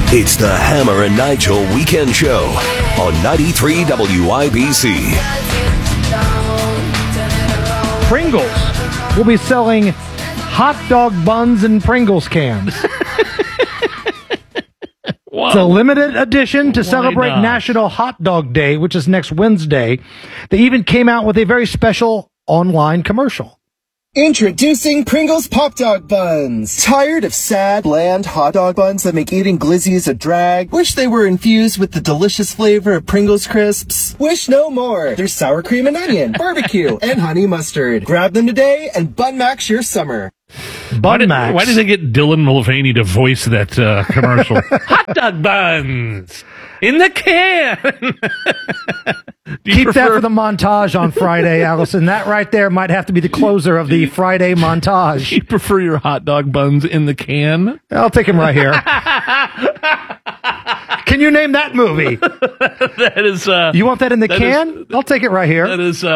It's the Hammer and Nigel Weekend Show on 93 WIBC. Pringles will be selling hot dog buns in Pringles cans. It's a limited edition to celebrate National Hot Dog Day, which is next Wednesday. They even came out with a very special online commercial. Introducing Pringles Pop Dog Buns. Tired of sad, bland hot dog buns that make eating glizzies a drag? Wish they were infused with the delicious flavor of Pringles crisps? Wish no more. There's sour cream and onion, barbecue, and honey mustard. Grab them today and Bun Max your summer. Why did they get Dylan Mulvaney to voice that commercial? Hot dog buns in the can. Keep that for the montage on Friday, Allison. That right there might have to be the closer of the Friday montage. You prefer your hot dog buns in the can? I'll take him right here. Can you name that movie? That is. You want that in the can? I'll take it right here. That is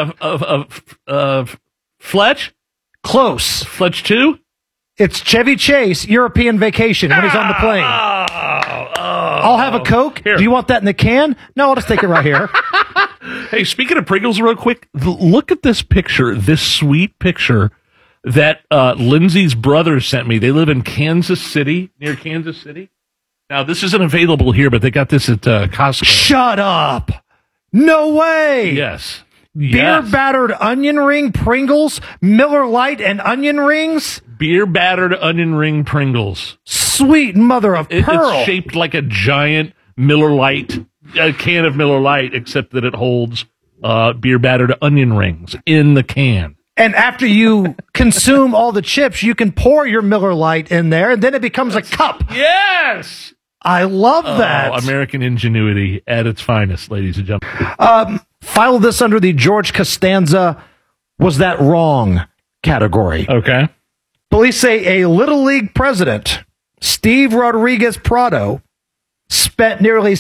Fletch. Close. Fletch 2? It's Chevy Chase, European Vacation, when he's on the plane. I'll have a Coke. Here. Do you want that in the can? No, I'll just take it right here. Hey, speaking of Pringles real quick, look at this picture, this sweet picture that Lindsay's brother sent me. They live in Kansas City, near Kansas City. Now, this isn't available here, but they got this at Costco. Shut up. No way. Yes. Beer battered onion ring Pringles, Miller Lite and onion rings. Beer battered onion ring Pringles. Sweet mother of pearl. It's shaped like a giant Miller Lite, a can of Miller Lite, except that it holds beer battered onion rings in the can. And after you consume all the chips, you can pour your Miller Lite in there, and then it becomes a cup. Yes! I love that. American ingenuity at its finest, ladies and gentlemen. File this under the George Costanza, was that wrong category. Okay. Police say a Little League president, Steve Rodriguez Prado, spent nearly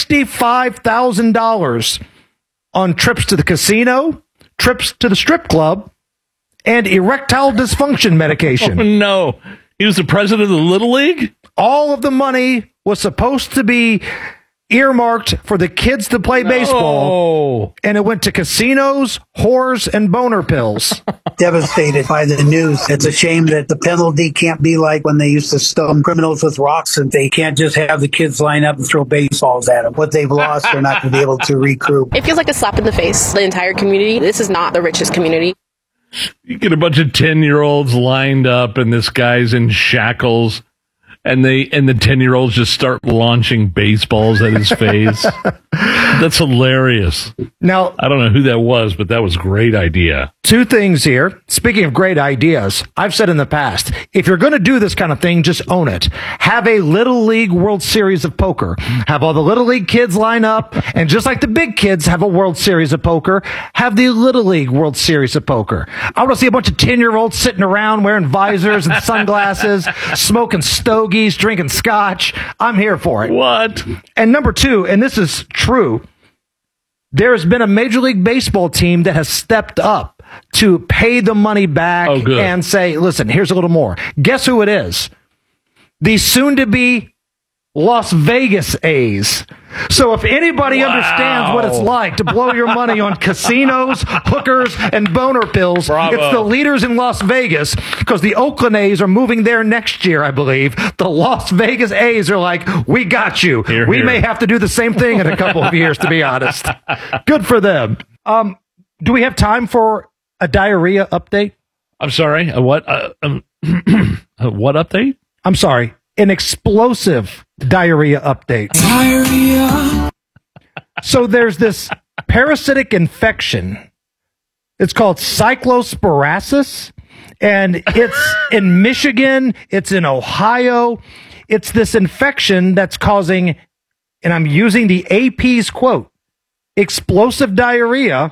$65,000 on trips to the casino, trips to the strip club, and erectile dysfunction medication. Oh, no. He was the president of the Little League? All of the money was supposed to be earmarked for the kids to play baseball, and it went to casinos, whores, and boner pills. Devastated by the news. It's a shame that the penalty can't be like when they used to stone criminals with rocks, and they can't just have the kids line up and throw baseballs at them. What they've lost, they're not going to be able to recoup. It feels like a slap in the face. The entire community. This is not the richest community. You get a bunch of 10-year-olds lined up, and this guy's in shackles. And the 10-year-olds just start launching baseballs at his face. That's hilarious. Now, I don't know who that was, but that was a great idea. Two things here. Speaking of great ideas, I've said in the past, if you're going to do this kind of thing, just own it. Have a Little League World Series of Poker. Have all the Little League kids line up, and just like the big kids have a World Series of Poker, have the Little League World Series of Poker. I want to see a bunch of 10-year-olds sitting around wearing visors and sunglasses, smoking stogies, drinking scotch. I'm here for it. What? And number two, and this is true, there has been a Major League Baseball team that has stepped up to pay the money back and say, listen, here's a little more. Guess who it is? The soon-to-be Las Vegas A's. So if anybody understands what it's like to blow your money on casinos, hookers, and boner pills, it's the leaders in Las Vegas, because the Oakland A's are moving there next year, I believe. The Las Vegas A's are like, we got you. We may have to do the same thing in a couple of years, to be honest. Good for them. Do we have time for a diarrhea update? I'm sorry, what? What update? I'm sorry, an explosive diarrhea update. Diarrhea. So there's this parasitic infection. It's called cyclosporiasis, and it's in Michigan. It's in Ohio. It's this infection that's causing, and I'm using the AP's quote, explosive diarrhea,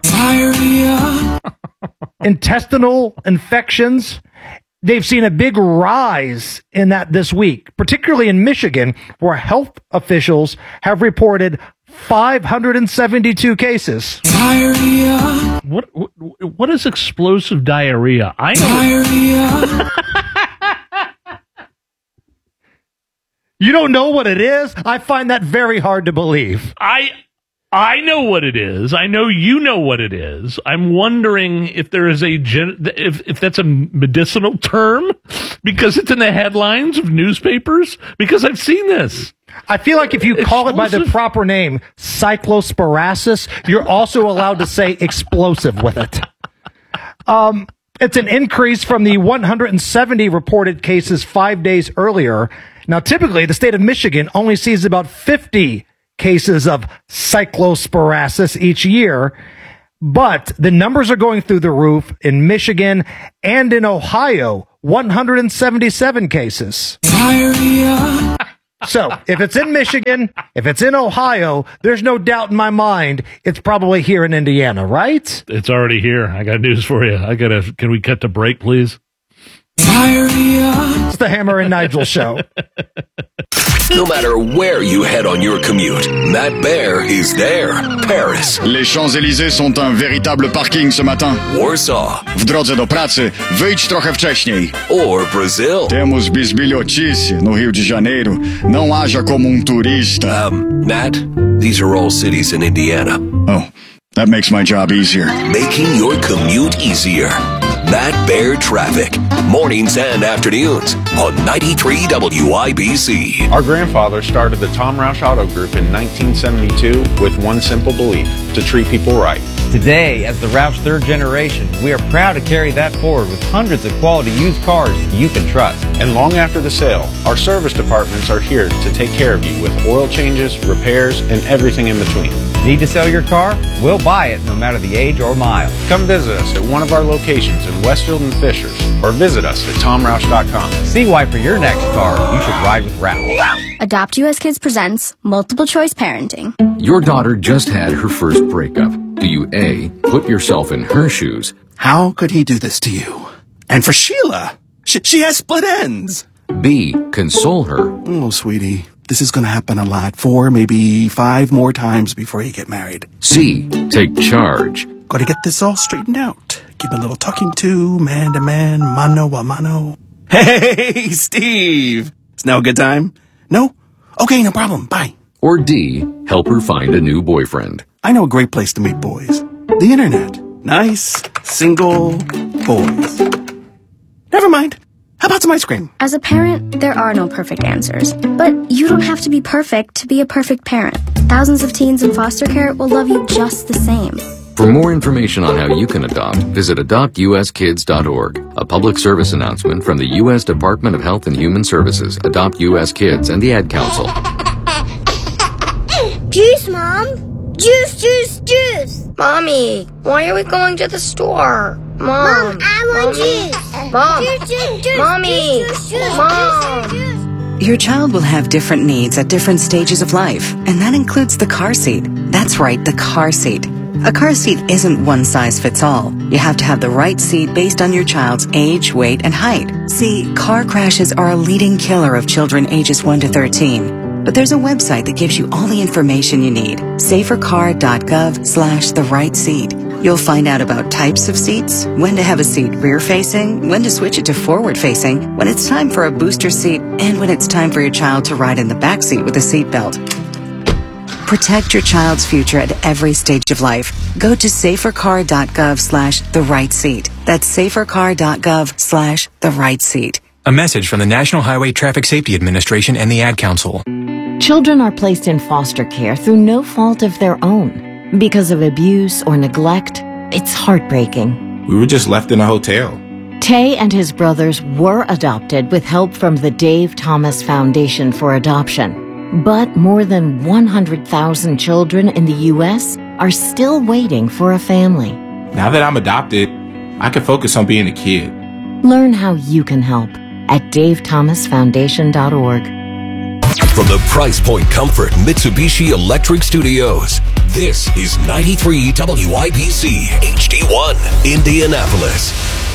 intestinal infections. They've seen a big rise in that this week, particularly in Michigan, where health officials have reported 572 cases. Diarrhea. What is explosive diarrhea? I know. Diarrhea. You don't know what it is? I find that very hard to believe. I know what it is. I know you know what it is. I'm wondering if there is if that's a medicinal term because it's in the headlines of newspapers, because I've seen this. I feel like if you call it by the proper name, cyclosporiasis, you're also allowed to say explosive with it. It's an increase from the 170 reported cases 5 days earlier. Now, typically, the state of Michigan only sees about 50 cases of cyclosporiasis each year, but the numbers are going through the roof in Michigan and in Ohio, 177 cases. So if it's in Michigan, if it's in Ohio, there's no doubt in my mind it's probably here in Indiana, right? It's already here. I got news for you. Can we cut to break, please? It's the Hammer and Nigel show. No matter where you head on your commute, Matt Bear is there. Paris. Les Champs-Élysées sont un véritable parking ce matin. Warsaw. W drodze do pracy wyjdź trochę wcześniej. Or Brazil. Temos bisbilhotice no Rio de Janeiro. Não haja como turista. Matt, these are all cities in Indiana. Oh, that makes my job easier. Making your commute easier. Matt Bear Traffic. Mornings and afternoons on 93 WIBC. Our grandfather started the Tom Roush Auto Group in 1972 with one simple belief: to treat people right. Today, as the Roush third generation, we are proud to carry that forward with hundreds of quality used cars you can trust. And long after the sale, our service departments are here to take care of you with oil changes, repairs, and everything in between. Need to sell your car? We'll buy it no matter the age or mile. Come visit us at one of our locations in Westfield and Fishers, or visit us at TomRoush.com. See why for your next car, you should ride with Roush. Adopt US Kids presents Multiple Choice Parenting. Your daughter just had her first breakup. Do you A, put yourself in her shoes? How could he do this to you? And for Sheila, she has split ends. B, console her. Oh, sweetie, this is going to happen a lot. 4, maybe 5 more times before you get married. C, take charge. Got to get this all straightened out. Give a little talking to, man to man, mano a mano. Hey, Steve! It's now a good time? No? Okay, no problem. Bye. Or D, help her find a new boyfriend. I know a great place to meet boys. The internet. Nice, single boys. Never mind. How about some ice cream? As a parent, there are no perfect answers. But you don't have to be perfect to be a perfect parent. Thousands of teens in foster care will love you just the same. For more information on how you can adopt, visit adoptuskids.org. A public service announcement from the U.S. Department of Health and Human Services, Adopt U.S. Kids, and the Ad Council. Juice, Mom! Juice, juice, juice! Mommy, why are we going to the store? Mom, I want juice! Mom! Juice, juice, juice! Mommy! Juice, juice, Mom! Juice, juice. Your child will have different needs at different stages of life, and that includes the car seat. That's right, the car seat. A car seat isn't one size fits all. You have to have the right seat based on your child's age, weight, and height. See, car crashes are a leading killer of children ages 1 to 13. But there's a website that gives you all the information you need. safercar.gov/the right seat. You'll find out about types of seats, when to have a seat rear-facing, when to switch it to forward-facing, when it's time for a booster seat, and when it's time for your child to ride in the back seat with a seatbelt. Protect your child's future at every stage of life. Go to safercar.gov/the right seat. That's safercar.gov/the right seat. A message from the National Highway Traffic Safety Administration and the Ad Council. Children are placed in foster care through no fault of their own. Because of abuse or neglect, it's heartbreaking. We were just left in a hotel. Tay and his brothers were adopted with help from the Dave Thomas Foundation for Adoption. But more than 100,000 children in the U.S. are still waiting for a family. Now that I'm adopted, I can focus on being a kid. Learn how you can help at davethomasfoundation.org. From the Price Point Comfort Mitsubishi Electric Studios, this is 93 WIBC HD1, Indianapolis.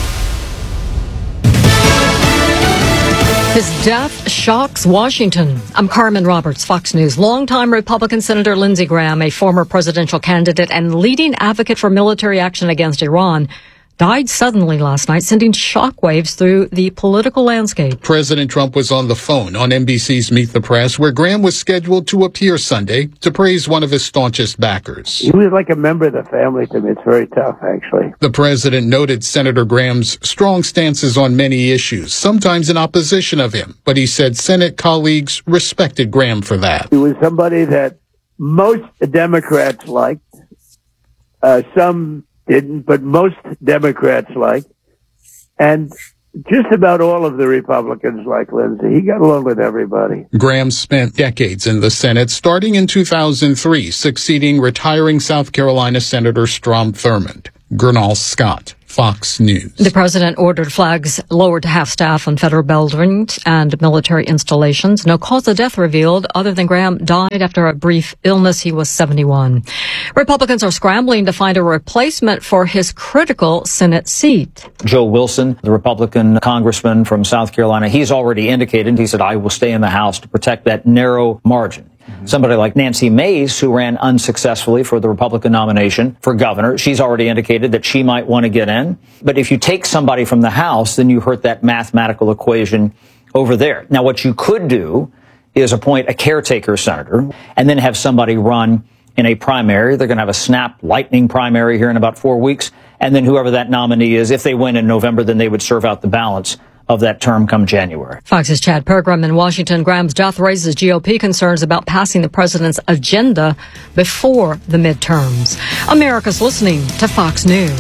His death shocks Washington. I'm Carmen Roberts, Fox News. Longtime Republican Senator Lindsey Graham, a former presidential candidate and leading advocate for military action against Iran, died suddenly last night, sending shockwaves through the political landscape. President Trump was on the phone on NBC's Meet the Press, where Graham was scheduled to appear Sunday to praise one of his staunchest backers. He was like a member of the family to me. It's very tough, actually. The president noted Senator Graham's strong stances on many issues, sometimes in opposition of him, but he said Senate colleagues respected Graham for that. He was somebody that most Democrats liked. Some didn't, but most Democrats liked. And just about all of the Republicans like Lindsey. He got along with everybody. Graham spent decades in the Senate, starting in 2003, succeeding retiring South Carolina Senator Strom Thurmond. Gernal Scott, Fox News. The president ordered flags lowered to half-staff on federal buildings and military installations. No cause of death revealed, other than Graham died after a brief illness. He was 71. Republicans are scrambling to find a replacement for his critical Senate seat. Joe Wilson, the Republican congressman from South Carolina, he's already indicated, he said, I will stay in the House to protect that narrow margin. Somebody like Nancy Mace, who ran unsuccessfully for the Republican nomination for governor, she's already indicated that she might want to get in. But if you take somebody from the House, then you hurt that mathematical equation over there. Now, what you could do is appoint a caretaker senator and then have somebody run in a primary. They're going to have a snap lightning primary here in about 4 weeks. And then whoever that nominee is, if they win in November, then they would serve out the balance of that term come January. Fox's Chad Pergram in Washington. Graham's death raises GOP concerns about passing the president's agenda before the midterms. America's listening to Fox News.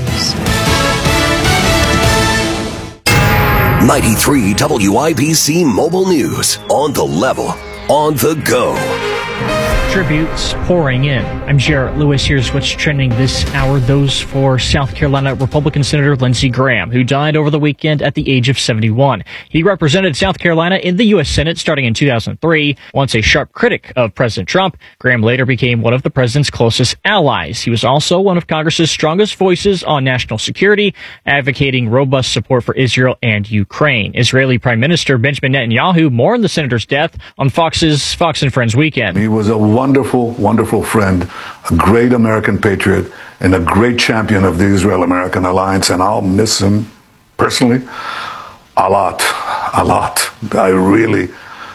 93 WIBC Mobile News. On the level, on the go. Tributes pouring in. I'm Jarrett Lewis. Here's what's trending this hour. Those for South Carolina Republican Senator Lindsey Graham, who died over the weekend at the age of 71. He represented South Carolina in the U.S. Senate starting in 2003. Once a sharp critic of President Trump, Graham later became one of the president's closest allies. He was also one of Congress's strongest voices on national security, advocating robust support for Israel and Ukraine. Israeli Prime Minister Benjamin Netanyahu mourned the senator's death on Fox's Fox and Friends weekend. He was a wonderful, wonderful friend, a great American patriot, and a great champion of the Israel-American alliance, and I'll miss him personally a lot. I really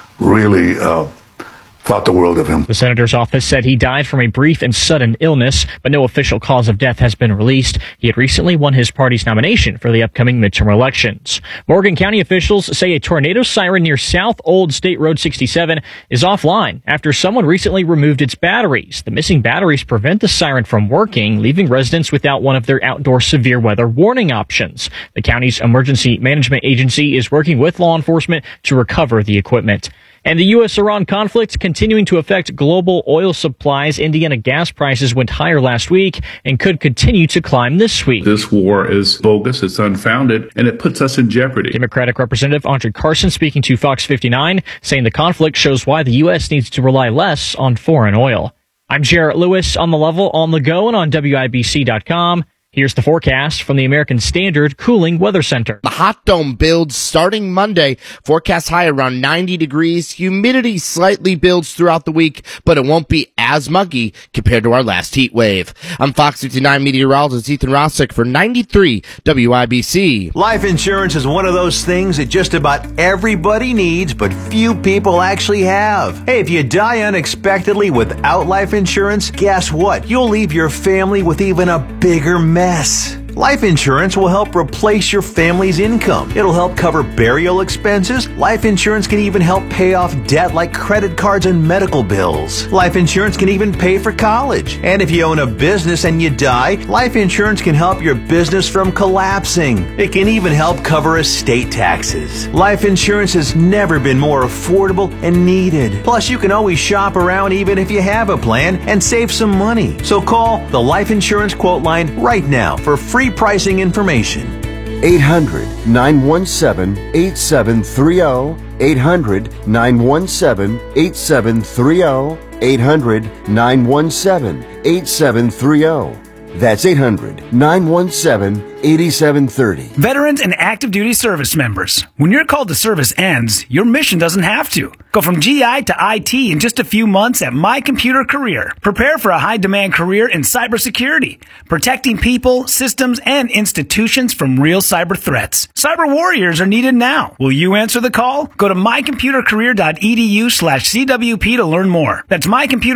thought the world of him. The senator's office said he died from a brief and sudden illness, but no official cause of death has been released. He had recently won his party's nomination for the upcoming midterm elections. Morgan County officials say a tornado siren near South Old State Road 67 is offline after someone recently removed its batteries. The missing batteries prevent the siren from working, leaving residents without one of their outdoor severe weather warning options. The county's emergency management agency is working with law enforcement to recover the equipment. And the U.S.-Iran conflict continuing to affect global oil supplies. Indiana gas prices went higher last week and could continue to climb this week. This war is bogus, it's unfounded, and it puts us in jeopardy. Democratic Representative Andre Carson speaking to Fox 59, saying the conflict shows why the U.S. needs to rely less on foreign oil. I'm Jarrett Lewis on the level, on the go, and on WIBC.com. Here's the forecast from the American Standard Cooling Weather Center. The hot dome builds starting Monday. Forecast high around 90 degrees. Humidity slightly builds throughout the week, but it won't be as muggy compared to our last heat wave. I'm Fox 59 meteorologist Ethan Rossick for 93 WIBC. Life insurance is one of those things that just about everybody needs, but few people actually have. Hey, if you die unexpectedly without life insurance, guess what? You'll leave your family with even a bigger mess. Life insurance will help replace your family's income. It'll help cover burial expenses. Life insurance can even help pay off debt like credit cards and medical bills. Life insurance can even pay for college. And if you own a business and you die, life insurance can help your business from collapsing. It can even help cover estate taxes. Life insurance has never been more affordable and needed. Plus, you can always shop around even if you have a plan and save some money. So call the Life Insurance Quote Line right now for free pricing information. 800-917-8730. 800-917-8730. 800-917-8730. That's 800-917-8730. 8730. Veterans and active duty service members. When your call to service ends, your mission doesn't have to. Go from GI to IT in just a few months at My Computer Career. Prepare for a high-demand career in cybersecurity, protecting people, systems, and institutions from real cyber threats. Cyber warriors are needed now. Will you answer the call? Go to mycomputercareer.edu/CWP to learn more. That's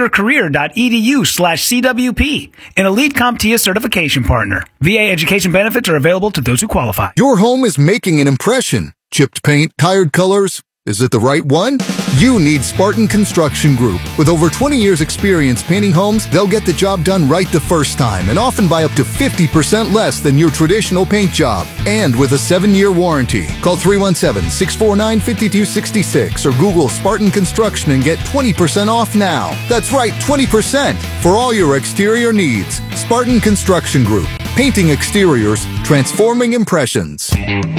mycomputercareer.edu/CWP, an Elite CompTIA certification partner. VA education benefits are available to those who qualify. Your home is making an impression. Chipped paint, tired colors. Is it the right one? You need Spartan Construction Group. With over 20 years experience painting homes, they'll get the job done right the first time and often by up to 50% less than your traditional paint job. And with a 7-year warranty. Call 317-649-5266 or Google Spartan Construction and get 20% off now. That's right, 20% for all your exterior needs. Spartan Construction Group. Painting exteriors, transforming impressions.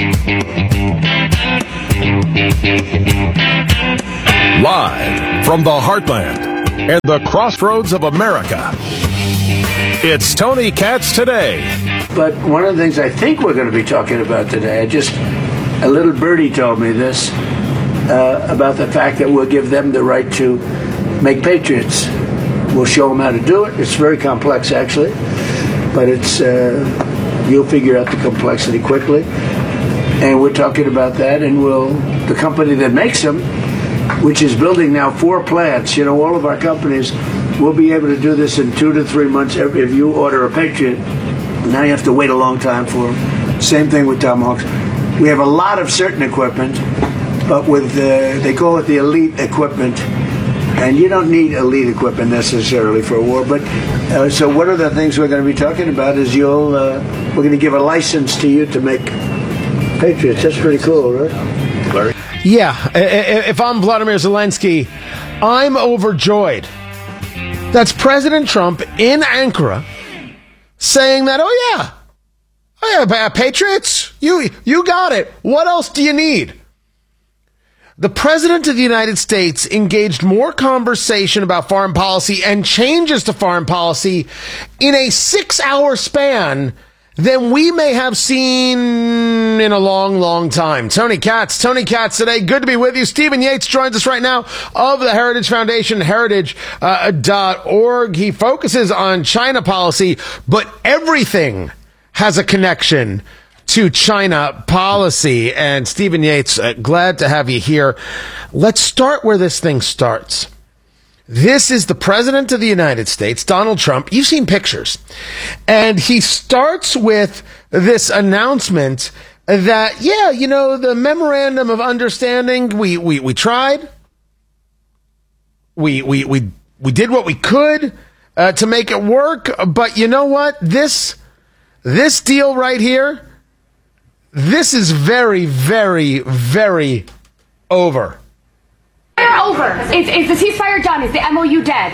Live from the heartland and the crossroads of America, it's Tony Katz Today. But one of the things I think we're going to be talking about today, a little birdie told me this, about the fact that we'll give them the right to make patriots. We'll show them how to do it. It's very complex, actually, but you'll figure out the complexity quickly. And we're talking about that, and the company that makes them, which is building now 4 plants, all of our companies will be able to do this in 2 to 3 months. If you order a Patriot, now you have to wait a long time for them. Same thing with Tomahawks. We have a lot of certain equipment, but they call it the elite equipment, and you don't need elite equipment necessarily for a war. But so one of the things we're going to be talking about is we're going to give a license to you to make Patriots. That's pretty cool, right? Larry? Yeah, if I'm Vladimir Zelensky, I'm overjoyed. That's President Trump in Ankara saying that, oh yeah, Patriots, you got it. What else do you need? The President of the United States engaged more conversation about foreign policy and changes to foreign policy in a 6-hour span than we may have seen in a long, long time. Tony Katz Today. Good to be with you. Stephen Yates joins us right now of the Heritage Foundation, heritage.org. He focuses on China policy, but everything has a connection to China policy. And Stephen Yates, glad to have you here. Let's start where this thing starts. This is the President of the United States, Donald Trump. You've seen pictures. And he starts with this announcement that, the memorandum of understanding, we tried. We did what we could to make it work. But you know what? This deal right here, this is very, very, very over. Over. Is the ceasefire done? Is the MOU dead?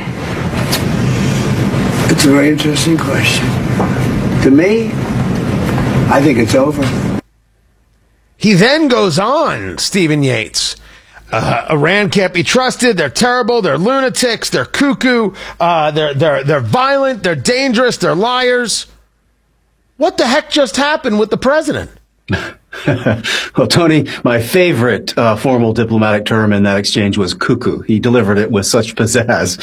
It's a very interesting question. To me, I think it's over. He then goes on, Stephen Yates. Iran can't be trusted. They're terrible. They're lunatics. They're cuckoo. They're violent. They're dangerous. They're liars. What the heck just happened with the president? Well, Tony, my favorite formal diplomatic term in that exchange was cuckoo. He delivered it with such pizzazz.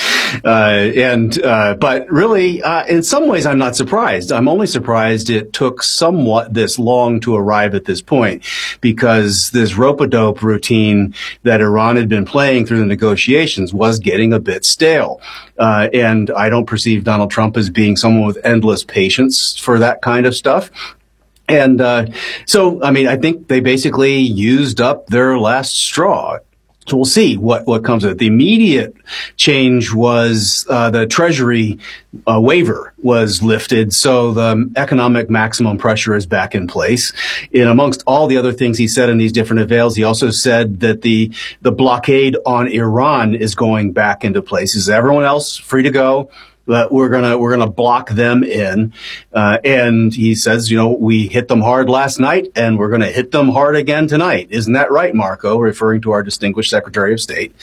But really, in some ways, I'm not surprised. I'm only surprised it took somewhat this long to arrive at this point, because this rope-a-dope routine that Iran had been playing through the negotiations was getting a bit stale. And I don't perceive Donald Trump as being someone with endless patience for that kind of stuff. And so, I think they basically used up their last straw. So we'll see what comes of it. The immediate change was the Treasury waiver was lifted, so the economic maximum pressure is back in place. And amongst all the other things he said in these different avails, he also said that the blockade on Iran is going back into place. Is everyone else free to go? That we're gonna block them in, and he says, we hit them hard last night, and we're gonna hit them hard again tonight. Isn't that right, Marco? Referring to our distinguished Secretary of State.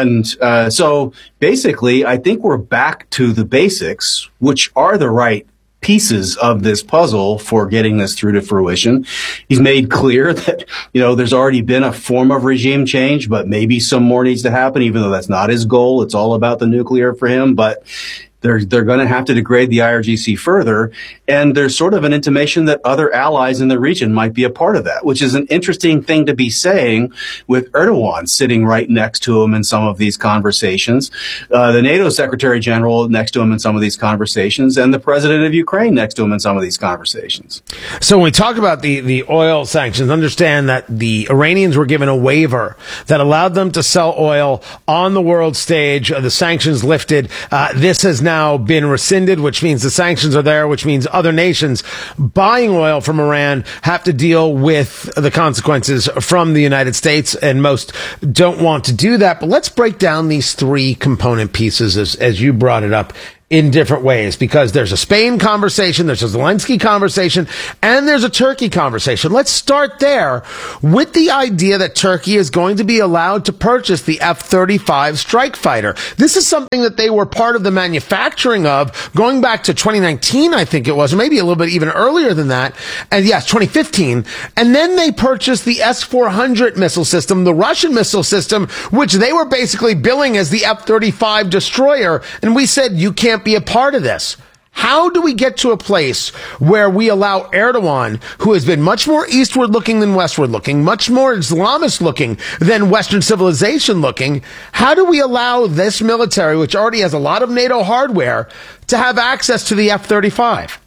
So basically, I think we're back to the basics, which are the right pieces of this puzzle for getting this through to fruition. He's made clear that, there's already been a form of regime change, but maybe some more needs to happen, even though that's not his goal. It's all about the nuclear for him. But they're going to have to degrade the IRGC further. And there's sort of an intimation that other allies in the region might be a part of that, which is an interesting thing to be saying with Erdogan sitting right next to him in some of these conversations, the NATO Secretary General next to him in some of these conversations, and the president of Ukraine next to him in some of these conversations. So when we talk about the oil sanctions, understand that the Iranians were given a waiver that allowed them to sell oil on the world stage. The sanctions lifted. This has now been rescinded, which means the sanctions are there, which means other nations buying oil from Iran have to deal with the consequences from the United States, and most don't want to do that. But let's break down these three component pieces as you brought it up in different ways, because there's a Spain conversation, there's a Zelensky conversation, and there's a Turkey conversation. Let's start there with the idea that Turkey is going to be allowed to purchase the F-35 strike fighter. This is something that they were part of the manufacturing of going back to 2019, I think it was, or maybe a little bit even earlier than that. And yes, 2015. And then they purchased the S-400 missile system, the Russian missile system, which they were basically billing as the F-35 destroyer. And we said, you can't be a part of this. How do we get to a place where we allow Erdogan, who has been much more eastward looking than westward looking, much more Islamist looking than Western civilization looking, how do we allow this military, which already has a lot of NATO hardware, to have access to the F-35?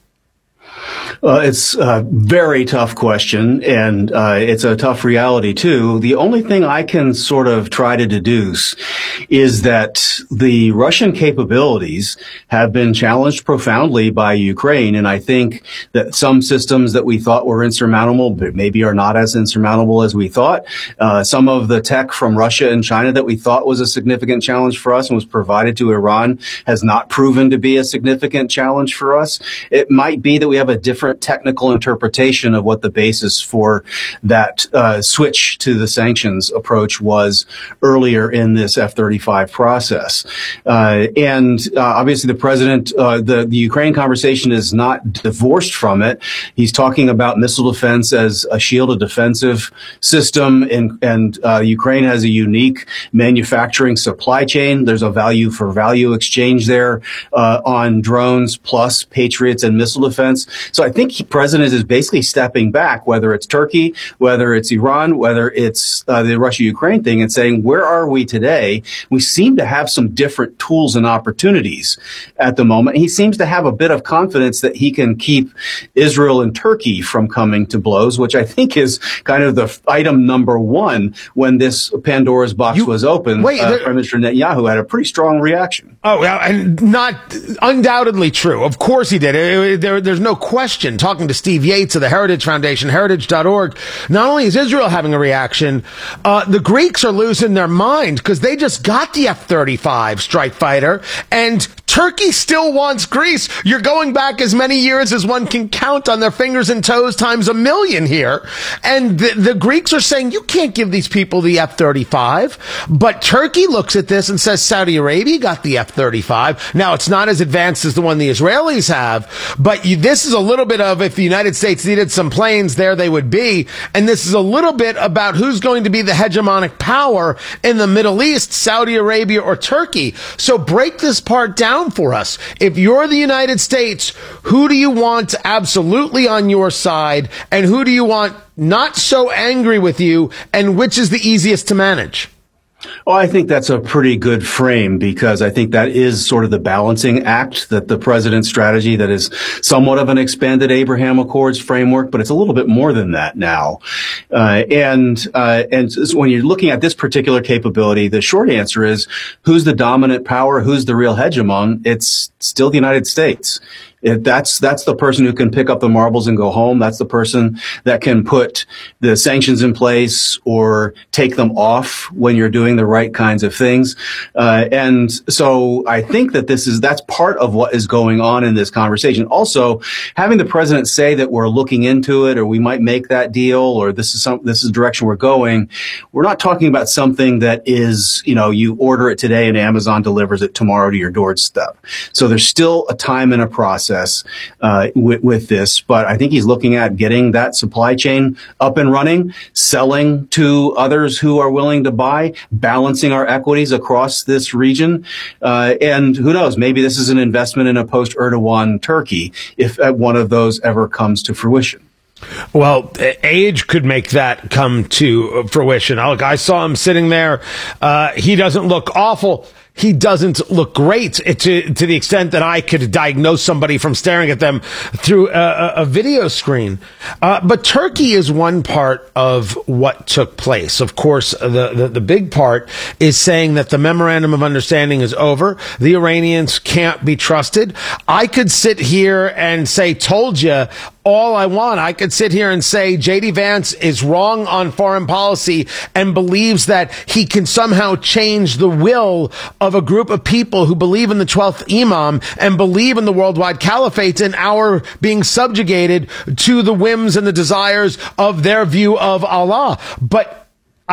It's a very tough question, and it's a tough reality, too. The only thing I can sort of try to deduce is that the Russian capabilities have been challenged profoundly by Ukraine, and I think that some systems that we thought were insurmountable maybe are not as insurmountable as we thought. Some of the tech from Russia and China that we thought was a significant challenge for us and was provided to Iran has not proven to be a significant challenge for us. It might be that we have a different technical interpretation of what the basis for that switch to the sanctions approach was earlier in this F-35 process. And obviously the president, the Ukraine conversation is not divorced from it. He's talking about missile defense as a shield, a defensive system, and Ukraine has a unique manufacturing supply chain. There's a value for value exchange there on drones plus Patriots and missile defense. So I think the president is basically stepping back, whether it's Turkey, whether it's Iran, whether it's the Russia-Ukraine thing, and saying, where are we today? We seem to have some different tools and opportunities at the moment. He seems to have a bit of confidence that he can keep Israel and Turkey from coming to blows, which I think is kind of the item number one when this Pandora's box was opened. Prime Minister Netanyahu had a pretty strong reaction. Oh, and not undoubtedly true. Of course he did. There's no question. Talking to Steve Yates of the Heritage Foundation, heritage.org, not only is Israel having a reaction, the Greeks are losing their mind because they just got the F-35 strike fighter, and Turkey still wants Greece. You're going back as many years as one can count on their fingers and toes times a million here. And the Greeks are saying, you can't give these people the F-35. But Turkey looks at this and says, Saudi Arabia got the F-35. Now, it's not as advanced as the one the Israelis have, but this is a little bit of, if the United States needed some planes, there they would be. And this is a little bit about who's going to be the hegemonic power in the Middle East, Saudi Arabia or Turkey. So break this part down for us. If you're the United States, who do you want absolutely on your side, and who do you want not so angry with you, and which is the easiest to manage? Well, I think that's a pretty good frame, because I think that is sort of the balancing act that the president's strategy that is somewhat of an expanded Abraham Accords framework, but it's a little bit more than that now. And so when you're looking at this particular capability, the short answer is, who's the dominant power? Who's the real hegemon? It's still the United States. That's the person who can pick up the marbles and go home. That's the person that can put the sanctions in place or take them off when you're doing the right kinds of things. And so I think that that's part of what is going on in this conversation. Also, having the president say that we're looking into it, or we might make that deal, or this is the direction we're going. We're not talking about something that is, you order it today and Amazon delivers it tomorrow to your doorstep. So there's still a time and a process. process with this. But I think he's looking at getting that supply chain up and running, selling to others who are willing to buy, balancing our equities across this region. And who knows, maybe this is an investment in a post-Erdogan Turkey if one of those ever comes to fruition. Well, age could make that come to fruition. Look, I saw him sitting there. He doesn't look awful. He doesn't look great to the extent that I could diagnose somebody from staring at them through a video screen. But Turkey is one part of what took place. Of course, the big part is saying that the memorandum of understanding is over. The Iranians can't be trusted. I could sit here and say, told you, all I want. I could sit here and say J.D. Vance is wrong on foreign policy and believes that he can somehow change the will of a group of people who believe in the 12th Imam and believe in the worldwide caliphate and our being subjugated to the whims and the desires of their view of Allah. But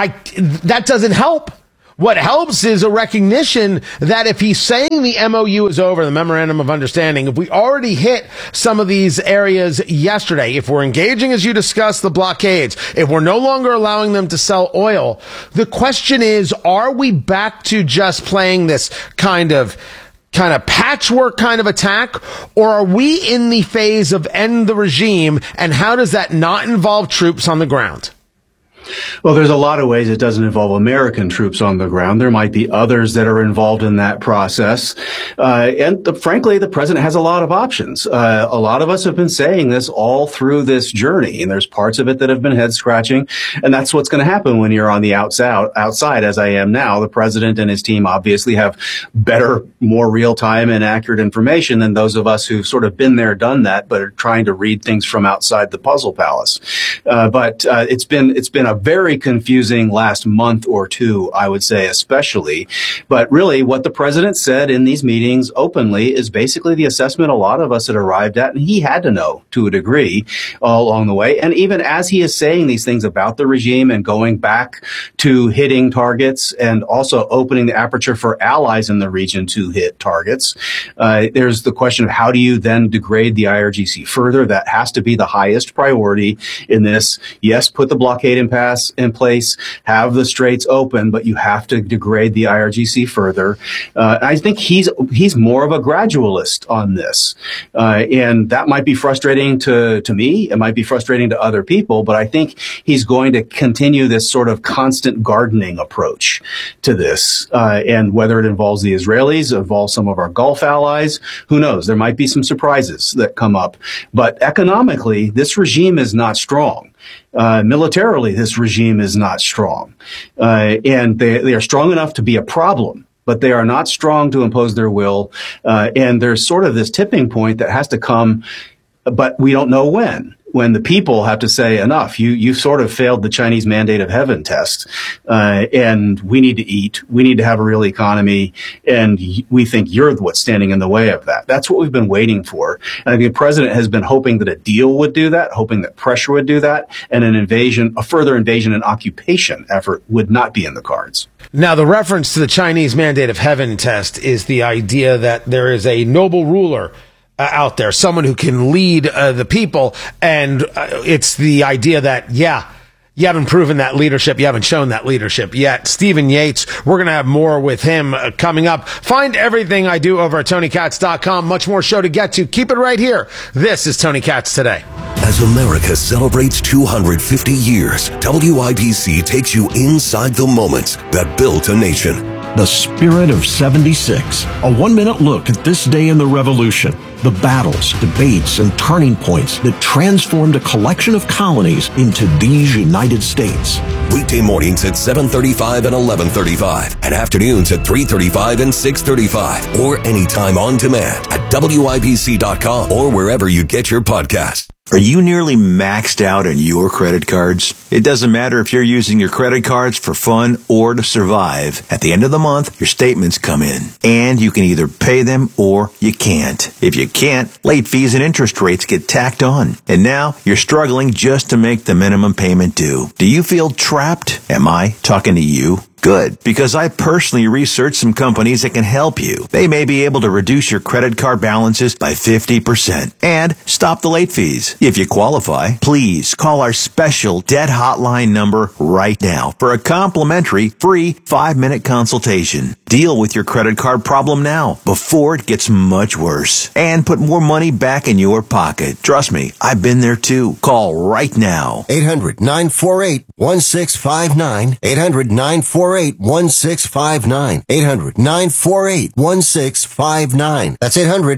that doesn't help. What helps is a recognition that if he's saying the MOU is over, the Memorandum of Understanding, if we already hit some of these areas yesterday, if we're engaging, as you discussed, the blockades, if we're no longer allowing them to sell oil, the question is, are we back to just playing this kind of patchwork kind of attack, or are we in the phase of end the regime, and how does that not involve troops on the ground? Well, there's a lot of ways it doesn't involve American troops on the ground. There might be others that are involved in that process. Frankly, the president has a lot of options. A lot of us have been saying this all through this journey, and there's parts of it that have been head scratching. And that's what's going to happen when you're on the outside, as I am now. The president and his team obviously have better, more real time and accurate information than those of us who've sort of been there, done that, but are trying to read things from outside the puzzle palace. But it's been a very confusing last month or two, I would say, especially. But really, what the president said in these meetings openly is basically the assessment a lot of us had arrived at, and he had to know to a degree all along the way. And even as he is saying these things about the regime and going back to hitting targets and also opening the aperture for allies in the region to hit targets, there's the question of how do you then degrade the IRGC further? That has to be the highest priority in this. Yes, put the blockade in place, have the straits open, but you have to degrade the IRGC further. I think he's more of a gradualist on this. And that might be frustrating to me. It might be frustrating to other people, but I think he's going to continue this sort of constant gardening approach to this. And whether it involves the Israelis, involves some of our Gulf allies, who knows? There might be some surprises that come up. But economically, this regime is not strong. Militarily, this regime is not strong. And they are strong enough to be a problem, but they are not strong to impose their will. And there's sort of this tipping point that has to come, but we don't know when the people have to say enough. You sort of failed the Chinese mandate of heaven test. And we need to eat. We need to have a real economy. And we think you're what's standing in the way of that. That's what we've been waiting for. And I think the president has been hoping that a deal would do that, hoping that pressure would do that, and a further invasion and occupation effort would not be in the cards. Now, the reference to the Chinese mandate of heaven test is the idea that there is a noble ruler out there, someone who can lead the people. And it's the idea that, you haven't proven that leadership. You haven't shown that leadership yet. Stephen Yates, we're going to have more with him coming up. Find everything I do over at TonyKatz.com. Much more show to get to. Keep it right here. This is Tony Katz Today. As America celebrates 250 years, WIBC takes you inside the moments that built a nation. The Spirit of 76. A 1-minute look at this day in the Revolution. The battles, debates, and turning points that transformed a collection of colonies into these United States. Weekday mornings at 7:35 and 11:35, and afternoons at 3:35 and 6:35, or anytime on demand at WIBC.com or wherever you get your podcasts. Are you nearly maxed out on your credit cards? It doesn't matter if you're using your credit cards for fun or to survive. At the end of the month, your statements come in, and you can either pay them or you can't. If you can't, late fees and interest rates get tacked on. And now you're struggling just to make the minimum payment due. Do you feel trapped? Am I talking to you? Good, because I personally researched some companies that can help you. They may be able to reduce your credit card balances by 50% and stop the late fees. If you qualify, please call our special debt hotline number right now for a complimentary free 5-minute consultation. Deal with your credit card problem now before it gets much worse and put more money back in your pocket. Trust me, I've been there too. Call right now. 800-948-1659. 800-948-1659. 800-948-1659. That's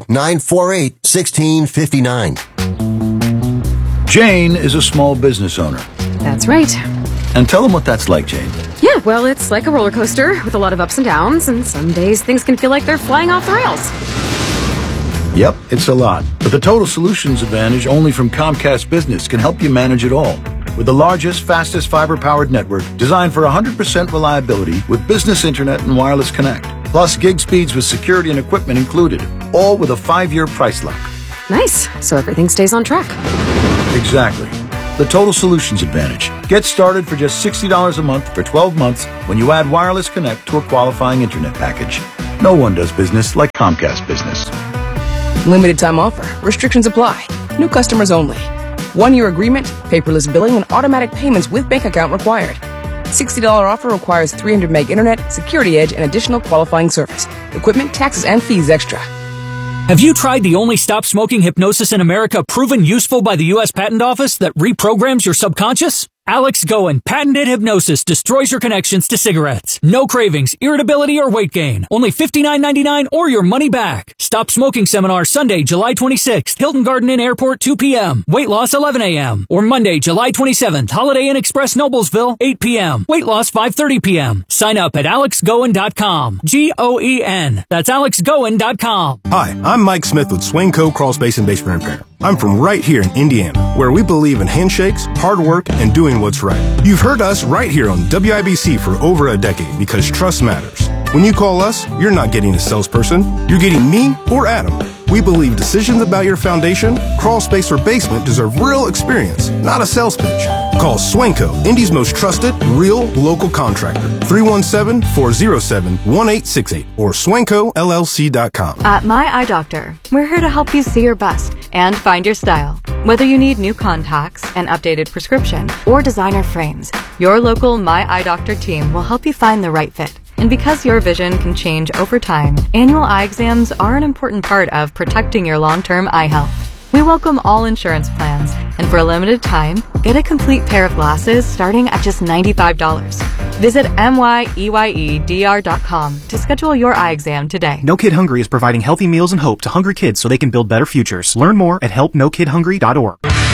800-948-1659. Jane is a small business owner. That's right. And tell them what that's like, Jane. Yeah, well, it's like a roller coaster with a lot of ups and downs, and some days things can feel like they're flying off the rails. Yep, it's a lot. But the Total Solutions Advantage only from Comcast Business can help you manage it all. With the largest, fastest fiber-powered network designed for 100% reliability with business internet and wireless connect. Plus gig speeds with security and equipment included. All with a 5-year price lock. Nice. So everything stays on track. Exactly. The Total Solutions Advantage. Get started for just $60 a month for 12 months when you add wireless connect to a qualifying internet package. No one does business like Comcast Business. Limited time offer. Restrictions apply. New customers only. 1-year agreement, paperless billing, and automatic payments with bank account required. $60 offer requires 300 meg internet, security edge, and additional qualifying service. Equipment, taxes, and fees extra. Have you tried the only stop smoking hypnosis in America proven useful by the U.S. Patent Office that reprograms your subconscious? Alex Goen patented hypnosis destroys your connections to cigarettes. No cravings, irritability, or weight gain. Only $59.99 or your money back. Stop Smoking Seminar Sunday, July 26th. Hilton Garden Inn Airport, 2 p.m. Weight loss, 11 a.m. Or Monday, July 27th. Holiday Inn Express Noblesville, 8 p.m. Weight loss, 5:30 p.m. Sign up at alexgoen.com. G-O-E-N. That's alexgoen.com. Hi, I'm Mike Smith with Swingco Crawl Space and Basement Repair. I'm from right here in Indiana, where we believe in handshakes, hard work, and doing what's right. You've heard us right here on WIBC for over a decade because trust matters. When you call us, you're not getting a salesperson. You're getting me or Adam. We believe decisions about your foundation, crawl space, or basement deserve real experience, not a sales pitch. Call Swanco, Indy's most trusted, real, local contractor. 317-407-1868 or SwancoLLC.com. At My Eye Doctor, we're here to help you see your best and find your style. Whether you need new contacts, an updated prescription, or designer frames, your local My Eye Doctor team will help you find the right fit. And because your vision can change over time, annual eye exams are an important part of protecting your long-term eye health. We welcome all insurance plans, and for a limited time, get a complete pair of glasses starting at just $95. Visit MYEYEDR.com to schedule your eye exam today. No Kid Hungry is providing healthy meals and hope to hungry kids so they can build better futures. Learn more at helpnokidhungry.org.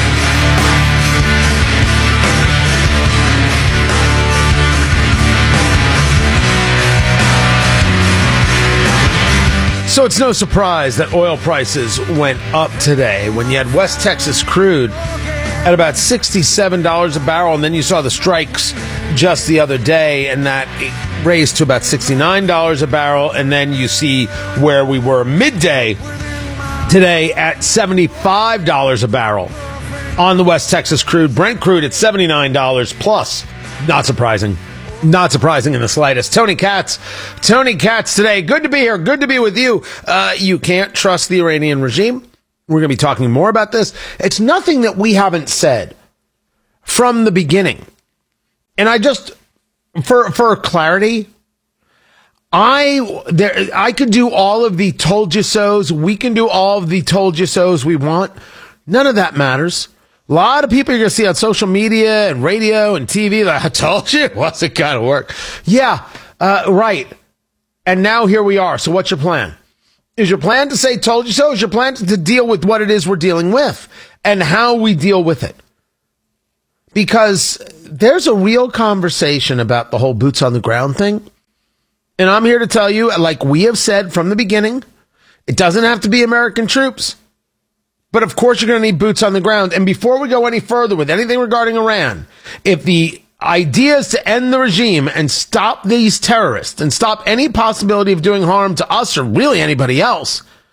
So it's no surprise that oil prices went up today when you had West Texas crude at about $67 a barrel, and then you saw the strikes just the other day, and that raised to about $69 a barrel, and then you see where we were midday today at $75 a barrel on the West Texas crude. Brent crude at $79 plus. Not surprising. Not surprising in the slightest. Tony Katz today. Good to be here. Good to be with you. You can't trust the Iranian regime. We're going to be talking more about this. It's nothing that we haven't said from the beginning. And I just, for clarity, I could do all of the told you so's. We can do all of the told you so's we want. None of that matters. A lot of people you're going to see on social media and radio and TV, like, I told you it wasn't going to work. Yeah, right. And now here we are. So what's your plan? Is your plan to say told you so? Is your plan to deal with what it is we're dealing with and how we deal with it? Because there's a real conversation about the whole boots on the ground thing. And I'm here to tell you, like we have said from the beginning, it doesn't have to be American troops. But of course, you're going to need boots on the ground. And before we go any further with anything regarding Iran, if the idea is to end the regime and stop these terrorists and stop any possibility of doing harm to us or really anybody else,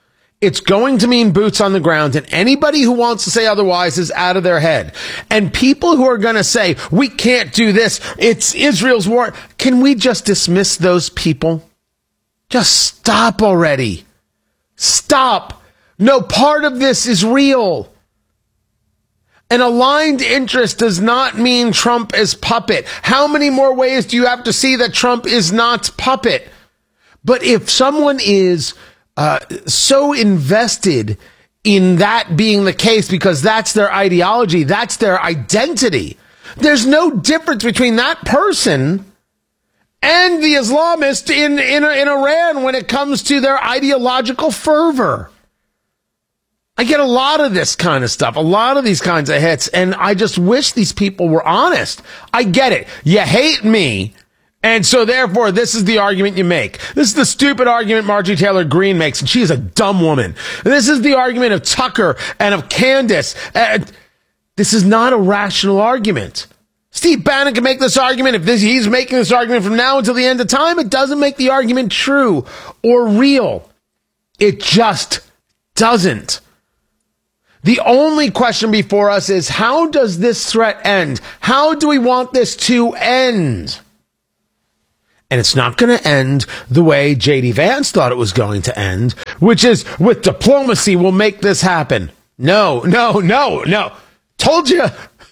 It's going to mean boots on the ground, and anybody who wants to say otherwise is out of their head. And people who are going to say, we can't do this, it's Israel's war, can we just dismiss those people? Just stop already. Stop. No, part of this is real. An aligned interest does not mean Trump is puppet. How many more ways do you have to see that Trump is not puppet? But if someone is so invested in that being the case because that's their ideology, that's their identity, there's no difference between that person and the Islamist in Iran when it comes to their ideological fervor. I get a lot of this kind of stuff, a lot of these kinds of hits, and I just wish these people were honest. I get it. You hate me, and so therefore this is the argument you make. This is the stupid argument Marjorie Taylor Greene makes, and she is a dumb woman. This is the argument of Tucker and of Candace. This is not a rational argument. Steve Bannon can make this argument. If he's making this argument from now until the end of time, it doesn't make the argument true or real. It just doesn't. The only question before us is, how does this threat end? How do we want this to end? And it's not going to end the way J.D. Vance thought it was going to end, which is with diplomacy, we'll make this happen. No. Told you.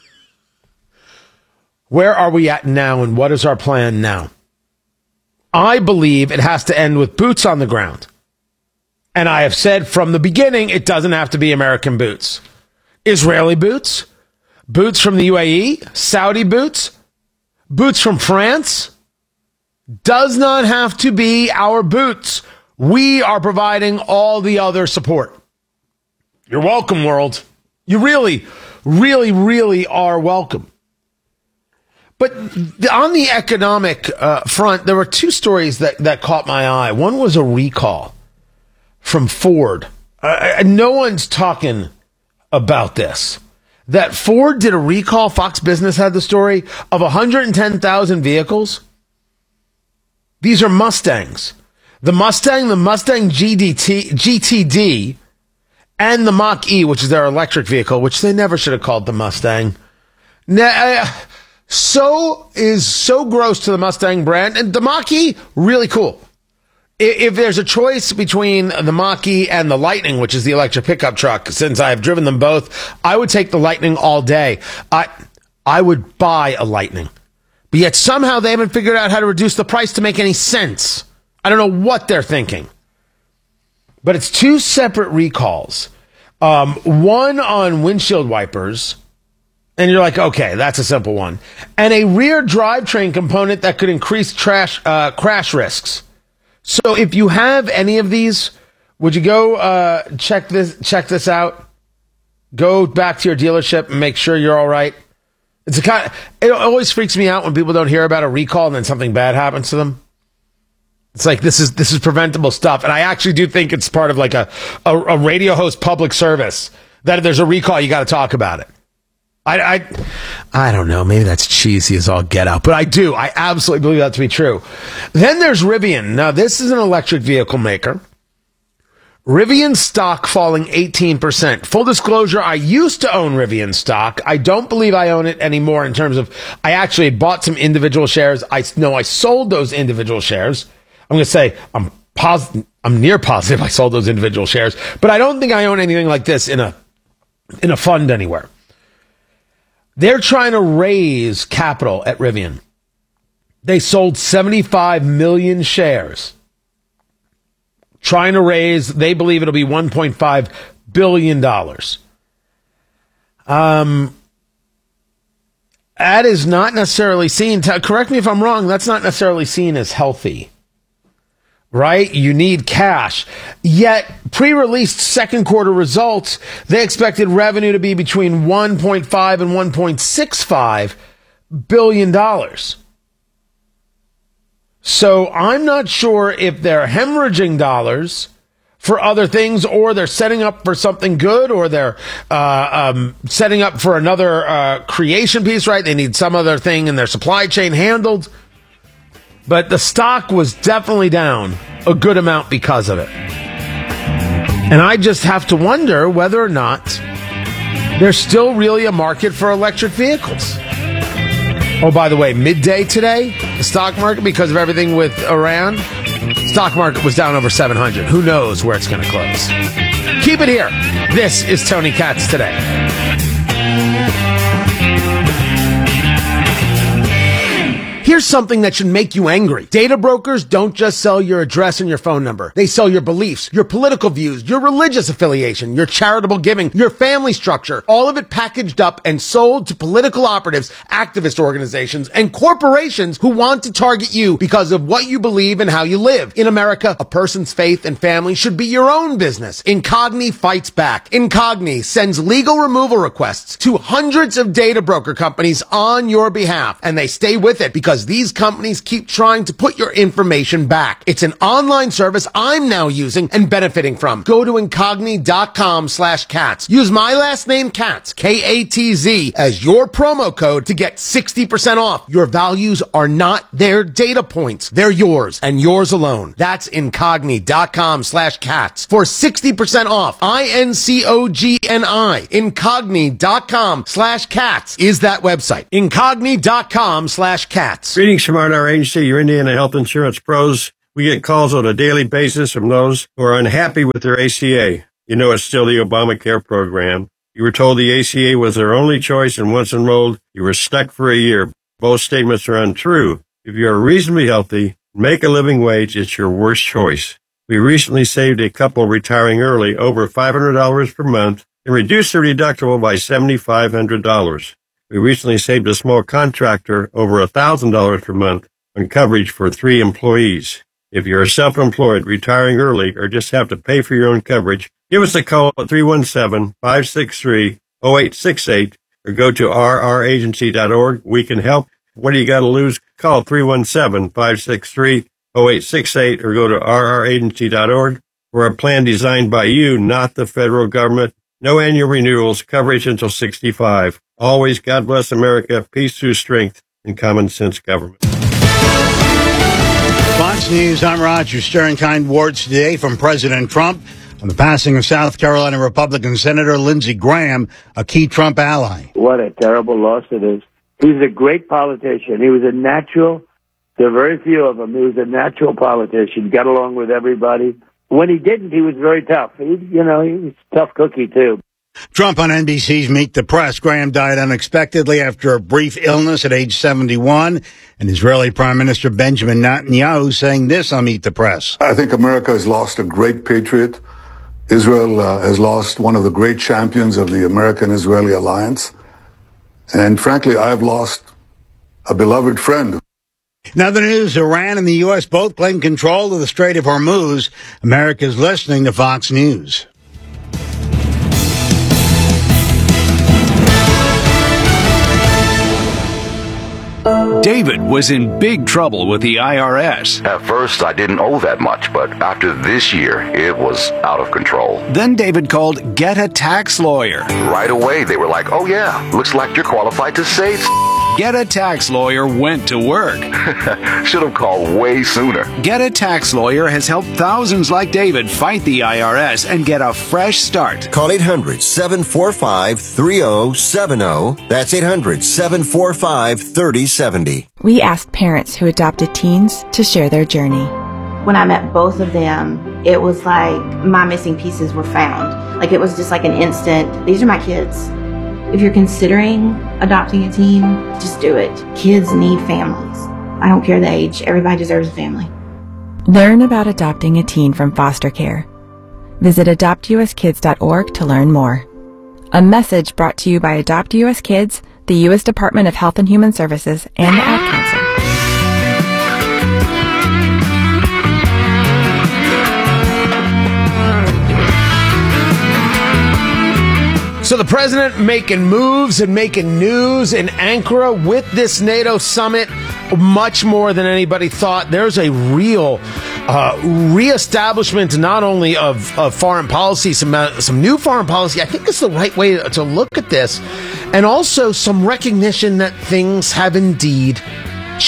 Where are we at now, and what is our plan now? I believe it has to end with boots on the ground. And I have said from the beginning, it doesn't have to be American boots. Israeli boots, boots from the UAE, Saudi boots, boots from France, does not have to be our boots. We are providing all the other support. You're welcome, world. You really, really, really are welcome. But on the economic front, there were two stories that caught my eye. One was a recall from Ford. No one's talking about this. That Ford did a recall, Fox Business had the story, of 110,000 vehicles. These are Mustangs. The Mustang GTD, and the Mach-E, which is their electric vehicle, which they never should have called the Mustang. So gross to the Mustang brand. And the Mach-E, really cool. If there's a choice between the Mach-E and the Lightning, which is the electric pickup truck, since I've driven them both, I would take the Lightning all day. I would buy a Lightning. But yet somehow they haven't figured out how to reduce the price to make any sense. I don't know what they're thinking. But it's two separate recalls. One on windshield wipers, and you're like, okay, that's a simple one. And a rear drivetrain component that could increase crash risks. So if you have any of these, would you go check this out? Go back to your dealership and make sure you're all right. It always freaks me out when people don't hear about a recall and then something bad happens to them. It's like this is preventable stuff, and I actually do think it's part of like a radio host public service that if there's a recall, you got to talk about it. I don't know. Maybe that's cheesy as all get out, but I absolutely believe that to be true. Then there's Rivian. Now, this is an electric vehicle maker. Rivian stock falling 18%. Full disclosure, I used to own Rivian stock. I don't believe I own it anymore in terms of, I actually bought some individual shares. I sold those individual shares. I'm going to say I'm near positive I sold those individual shares, but I don't think I own anything like this in a fund anywhere. They're trying to raise capital at Rivian. They sold 75 million shares. Trying to raise, they believe it'll be $1.5 billion. That is not necessarily seen, correct me if I'm wrong, that's not necessarily seen as healthy. Right? You need cash. Yet, pre-released second quarter results, they expected revenue to be between $1.5 and $1.65 billion. So I'm not sure if they're hemorrhaging dollars for other things, or they're setting up for something good, or they're setting up for another creation piece, right? They need some other thing in their supply chain handled. But the stock was definitely down a good amount because of it. And I just have to wonder whether or not there's still really a market for electric vehicles. Oh, by the way, midday today, the stock market, because of everything with Iran, stock market was down over 700. Who knows where it's going to close? Keep it here. This is Tony Katz Today. Here's something that should make you angry. Data brokers don't just sell your address and your phone number. They sell your beliefs, your political views, your religious affiliation, your charitable giving, your family structure, all of it packaged up and sold to political operatives, activist organizations, and corporations who want to target you because of what you believe and how you live. In America, a person's faith and family should be your own business. Incogni fights back. Incogni sends legal removal requests to hundreds of data broker companies on your behalf, and they stay with it because these companies keep trying to put your information back. It's an online service I'm now using and benefiting from. Go to incogni.com/cats. Use my last name, Katz, K-A-T-Z, as your promo code to get 60% off. Your values are not their data points. They're yours and yours alone. That's incogni.com/cats for 60% off. INCOGNI. Incogni.com/cats is that website. Incogni.com/cats. Greetings from our agency, your Indiana Health Insurance Pros. We get calls on a daily basis from those who are unhappy with their ACA. You know it's still the Obamacare program. You were told the ACA was their only choice, and once enrolled, you were stuck for a year. Both statements are untrue. If you are reasonably healthy, make a living wage, it's your worst choice. We recently saved a couple retiring early over $500 per month and reduced their deductible by $7,500. We recently saved a small contractor over $1,000 per month on coverage for 3 employees. If you're self-employed, retiring early, or just have to pay for your own coverage, give us a call at 317-563-0868 or go to rragency.org. We can help. What do you got to lose? Call 317-563-0868 or go to rragency.org. We're a plan designed by you, not the federal government. No annual renewals, coverage until 65. Always, God bless America, peace through strength, and common sense government. Fox News, I'm Roger Stern. Kind words today from President Trump on the passing of South Carolina Republican Senator Lindsey Graham, a key Trump ally. What a terrible loss it is. He was a great politician. He was a natural. There are very few of them. He was a natural politician. Got along with everybody. When he didn't, he was very tough. He was a tough cookie, too. Trump on NBC's Meet the Press. Graham died unexpectedly after a brief illness at age 71. And Israeli Prime Minister Benjamin Netanyahu saying this on Meet the Press. I think America has lost a great patriot. Israel has lost one of the great champions of the American-Israeli alliance. And frankly, I've lost a beloved friend. Now the news, Iran and the U.S. both claim control of the Strait of Hormuz. America's listening to Fox News. David was in big trouble with the IRS. At first, I didn't owe that much, but after this year, it was out of control. Then David called Get a Tax Lawyer. Right away, they were like, oh yeah, looks like you're qualified to say Get a Tax Lawyer went to work. Should have called way sooner. Get a Tax Lawyer has helped thousands like David fight the IRS and get a fresh start. Call 800-745-3070. That's 800-745-3070. We asked parents who adopted teens to share their journey. When I met both of them, it was like my missing pieces were found. Like it was just like an instant, these are my kids. If you're considering adopting a teen, just do it. Kids need families. I don't care the age. Everybody deserves a family. Learn about adopting a teen from foster care. Visit adoptuskids.org to learn more. A message brought to you by Adopt US Kids, the U.S. Department of Health and Human Services, and the Ad Council. So the president making moves and making news in Ankara with this NATO summit, much more than anybody thought. There's a real reestablishment not only of foreign policy, some new foreign policy. I think it's the right way to look at this. And also some recognition that things have indeed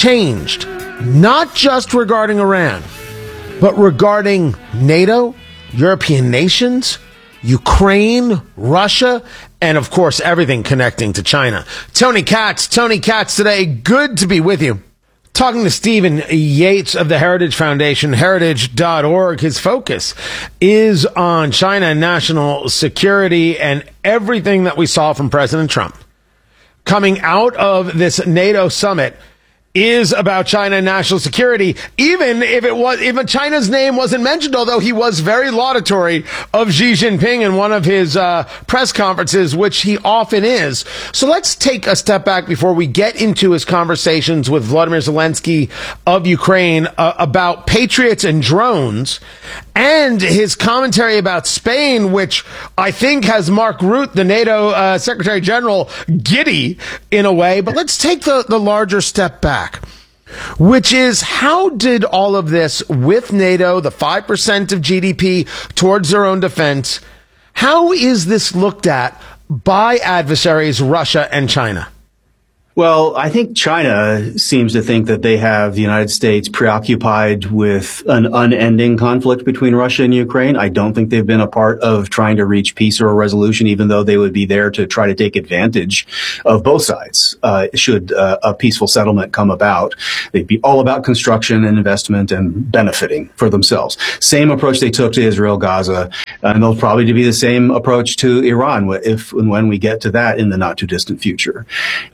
changed. Not just regarding Iran, but regarding NATO European nations, Ukraine, Russia, and of course, everything connecting to China. Tony Katz today. Good to be with you. Talking to Stephen Yates of the Heritage Foundation, heritage.org. His focus is on China and national security and everything that we saw from President Trump coming out of this NATO summit is about China and national security, even if China's name wasn't mentioned, although he was very laudatory of Xi Jinping in one of his press conferences, which he often is. So let's take a step back before we get into his conversations with Vladimir Zelensky of Ukraine about Patriots and drones, and his commentary about Spain, which I think has Mark Rutte, the NATO Secretary General, giddy in a way. But let's take the larger step back, which is, how did all of this with NATO, the 5% of GDP towards their own defense, how is this looked at by adversaries Russia and China? Well, I think China seems to think that they have the United States preoccupied with an unending conflict between Russia and Ukraine. I don't think they've been a part of trying to reach peace or a resolution, even though they would be there to try to take advantage of both sides, should a peaceful settlement come about. They'd be all about construction and investment and benefiting for themselves. Same approach they took to Israel, Gaza, and they'll probably be the same approach to Iran if and when we get to that in the not too distant future.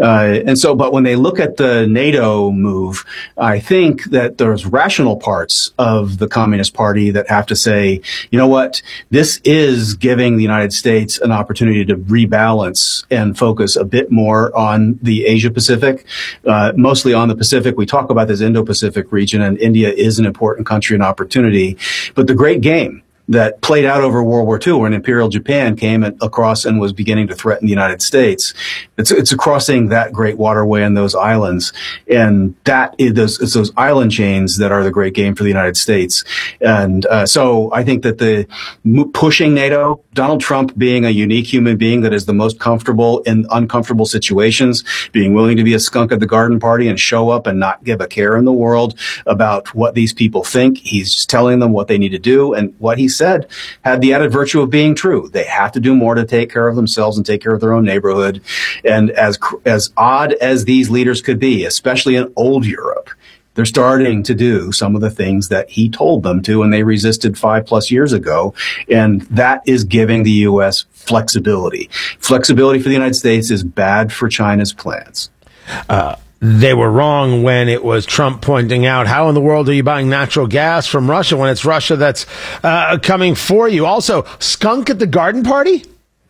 But when they look at the NATO move, I think that there's rational parts of the Communist Party that have to say, you know what, this is giving the United States an opportunity to rebalance and focus a bit more on the Asia Pacific, mostly on the Pacific. We talk about this Indo-Pacific region, and India is an important country and opportunity. But the great game that played out over World War II, when Imperial Japan came across and was beginning to threaten the United States. It's crossing that great waterway and those islands. And it's those island chains that are the great game for the United States. And so I think that pushing NATO, Donald Trump being a unique human being that is the most comfortable in uncomfortable situations, being willing to be a skunk at the garden party and show up and not give a care in the world about what these people think. He's just telling them what they need to do, and what he said had the added virtue of being true. They have to do more to take care of themselves and take care of their own neighborhood. And as odd as these leaders could be, especially in old Europe, they're starting to do some of the things that he told them to, and they resisted 5+ years ago. And that is giving the U.S. flexibility. Flexibility for the United States is bad for China's plans. They were wrong when it was Trump pointing out, how in the world are you buying natural gas from Russia when it's Russia that's coming for you? Also, skunk at the garden party?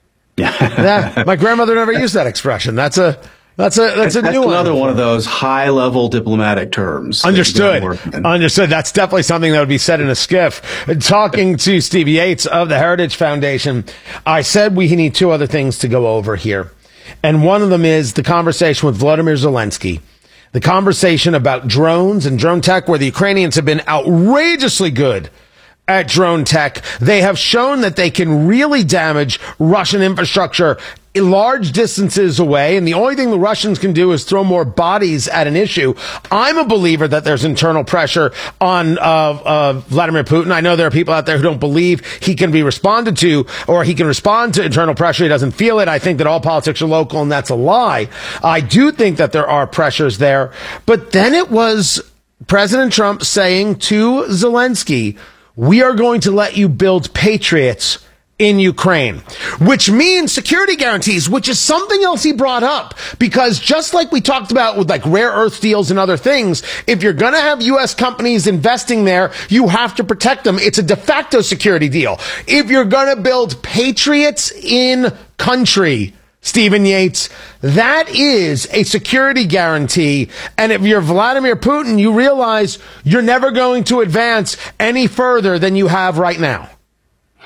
Yeah, my grandmother never used that expression. That's a new one. Another one of those high-level diplomatic terms. Understood. That's definitely something that would be said in a skiff. Talking to Steve Yates of the Heritage Foundation, I said we need two other things to go over here. And one of them is the conversation with Vladimir Zelensky, the conversation about drones and drone tech, where the Ukrainians have been outrageously good at drone tech. They have shown that they can really damage Russian infrastructure large distances away, and the only thing the Russians can do is throw more bodies at an issue. I'm a believer that there's internal pressure on Vladimir Putin. I know there are people out there who don't believe he can be responded to, or he can respond to internal pressure. He doesn't feel it. I think that all politics are local, and that's a lie. I do think that there are pressures there. But then it was President Trump saying to Zelensky, we are going to let you build Patriots in Ukraine, which means security guarantees, which is something else he brought up, because just like we talked about with like rare earth deals and other things, if you're going to have U.S. companies investing there, you have to protect them. It's a de facto security deal. If you're going to build Patriots in country, Stephen Yates, that is a security guarantee. And if you're Vladimir Putin, you realize you're never going to advance any further than you have right now.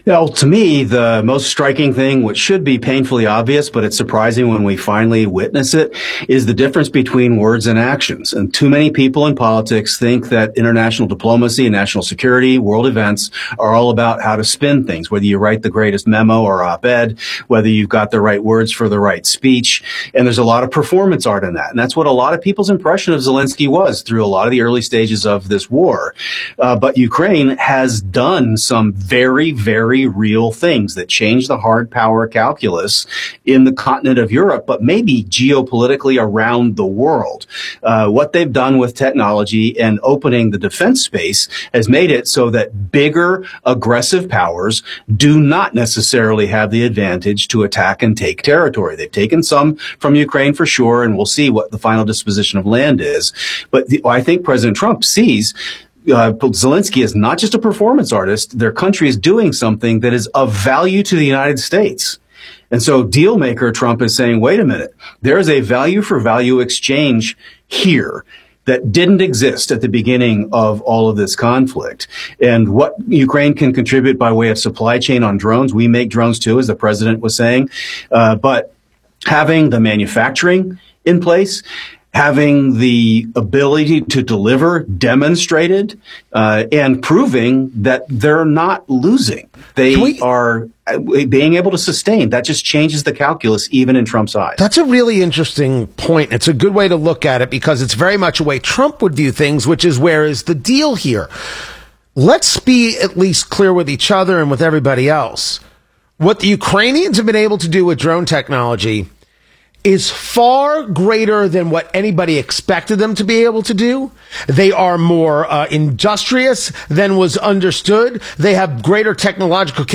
Now, to me, the most striking thing, which should be painfully obvious, but it's surprising when we finally witness it, is the difference between words and actions. And too many people in politics think that international diplomacy and national security, world events, are all about how to spin things, whether you write the greatest memo or op-ed, whether you've got the right words for the right speech. And there's a lot of performance art in that. And that's what a lot of people's impression of Zelensky was through a lot of the early stages of this war. But Ukraine has done some very, very real things that change the hard power calculus in the continent of Europe, but maybe geopolitically around the world. What they've done with technology and opening the defense space has made it so that bigger, aggressive powers do not necessarily have the advantage to attack and take territory. They've taken some from Ukraine for sure, and we'll see what the final disposition of land is. But I think President Trump sees Zelensky is not just a performance artist. Their country is doing something that is of value to the United States. And so deal maker Trump is saying, wait a minute, there is a value for value exchange here that didn't exist at the beginning of all of this conflict. And what Ukraine can contribute by way of supply chain on drones, we make drones too, as the president was saying. But having the manufacturing in place, having the ability to deliver demonstrated, and proving that they're not losing. They are being able to sustain. That just changes the calculus, even in Trump's eyes. That's a really interesting point. It's a good way to look at it because it's very much a way Trump would view things, which is where is the deal here? Let's be at least clear with each other and with everybody else. What the Ukrainians have been able to do with drone technology is far greater than what anybody expected them to be able to do. They are more industrious than was understood. They have greater technological capability